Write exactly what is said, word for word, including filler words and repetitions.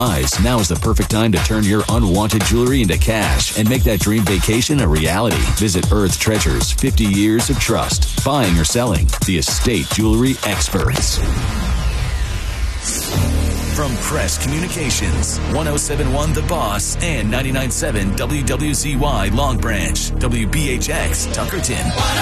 Now is the perfect time to turn your unwanted jewelry into cash and make that dream vacation a reality. Visit Earth Treasures, fifty years of trust. Buying or selling, the estate jewelry experts. From Crest Communications, one oh seven point one The Boss and ninety-nine point seven W W Z Y Long Branch, W B H X Tuckerton.